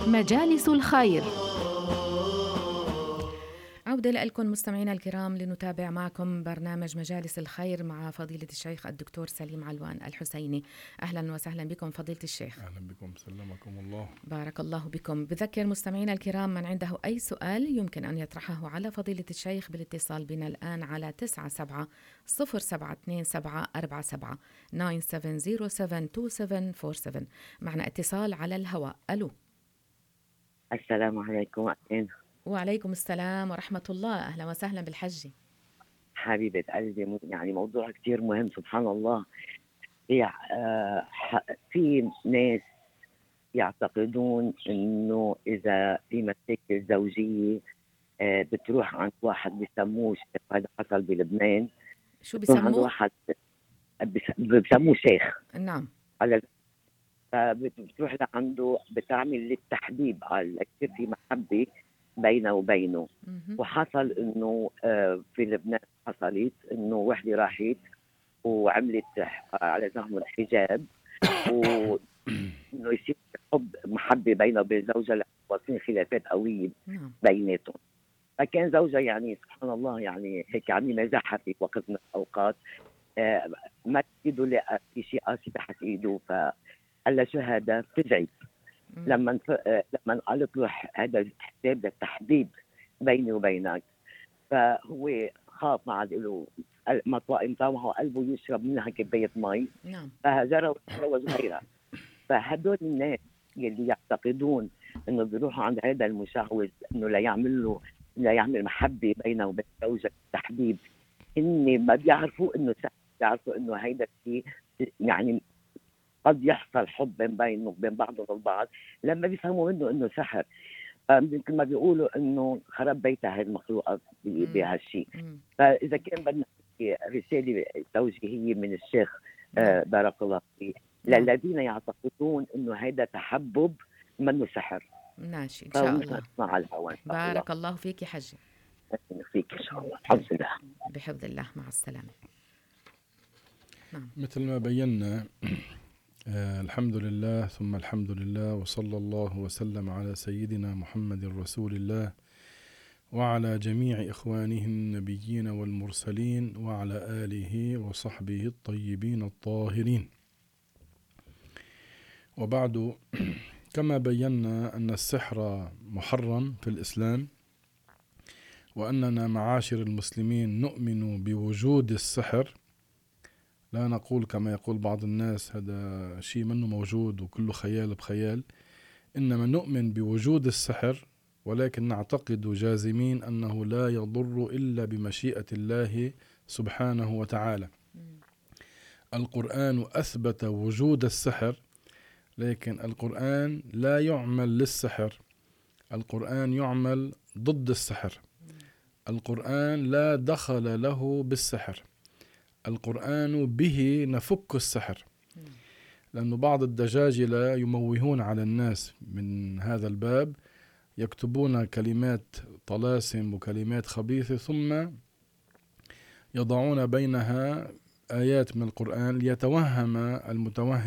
مجالس الخير. عودة لكم مستمعينا الكرام لنتابع معكم برنامج مجالس الخير مع فضيلة الشيخ الدكتور سليم علوان الحسيني. أهلا وسهلا بكم فضيلة الشيخ. أهلا بكم، سلمكم الله. بارك الله بكم. بذكر مستمعينا الكرام من عنده أي سؤال يمكن أن يطرحه على فضيلة الشيخ بالاتصال بنا الآن على 97-072747 97072747. معنا اتصال على الهواء. ألو. السلام عليكم. وعليكم السلام ورحمة الله. أهلا وسهلا بالحجي. حبيبة قلبي، يعني موضوع كتير مهم. سبحان الله، في ناس يعتقدون انه اذا في مشاكل زوجية بتروح عند واحد بيسموه، هذا حصل بلبنان. شو بيسموه؟ واحد بيسموه شيخ. نعم. فبتروح لعنده بتعمل للتحبيب، على كثير في محبة بينه وبينه. وحصل انه في لبنان حصلت انه وحده راحت وعملت على زعم الحجاب وانه يصير حب محبه بينه وبين زوجها، واصلين خلافات قويه بيناتهم. فكان زوجها يعني سبحان الله يعني هيك عم يمازحها في وقت من الاوقات، ما ايده لقى في شيء قاسي تحت ايده، فقال لها شو هذا؟ فزعت لما قالت له هذا حساب للتحديد بيني وبينك. فهو خاف، ما عاد له مطوى معه قلبه يشرب منها كباية مي. فهجرها وتزوج غيرها. فهدول الناس اللي يعتقدون انه بيروحوا عند هذا المشعوذ انه لا يعمل محبة بينه وبين زوجة تحديد، اني ما بيعرفوا انه بيعرفوا انه هيدا الشيء يعني قد يحصل حب بين بعضهم البعض لما بيفهموا منه انه سحر. يمكن ما بيقولوا انه خرب بيتها هاي المخلوقات بهالشيء. فاذا كان بدنا رساله توجيهيه من الشيخ بارك الله فيه للذين يعتقدون انه هذا تحبب منه سحر. ماشي ان شاء الله. مع الهوى. بارك الله فيك يا حجي. فيك ان شاء الله. بحفظ الله. بحفظ الله. مع السلامه. نعم. مثل ما بينا الحمد لله ثم الحمد لله، وصلى الله وسلم على سيدنا محمد رسول الله وعلى جميع إخوانه النبيين والمرسلين وعلى آله وصحبه الطيبين الطاهرين. وبعد، كما بينا أن السحر محرم في الإسلام، وأننا معاشر المسلمين نؤمن بوجود السحر، لا نقول كما يقول بعض الناس هذا شيء منه موجود وكله خيال بخيال، إنما نؤمن بوجود السحر، ولكن نعتقد جازمين أنه لا يضر إلا بمشيئة الله سبحانه وتعالى. القرآن أثبت وجود السحر، لكن القرآن لا يعمل للسحر، القرآن يعمل ضد السحر. القرآن لا دخل له بالسحر، القرآن به نفك السحر. لأن بعض الدجاجلة يموهون على الناس من هذا الباب، يكتبون كلمات طلاسم وكلمات خبيثة ثم يضعون بينها آيات من القرآن ليتوهم المتوهم